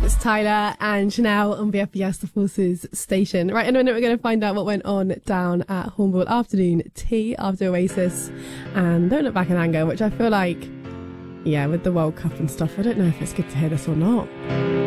It's Tyler and Chanel on BFBS, the Forces station. Right, in a minute we're going to find out what went on down at Hornbill afternoon tea after Oasis and Don't Look Back in Anger, which I feel like, yeah, with the World Cup and stuff, I don't know if it's good to hear this or not.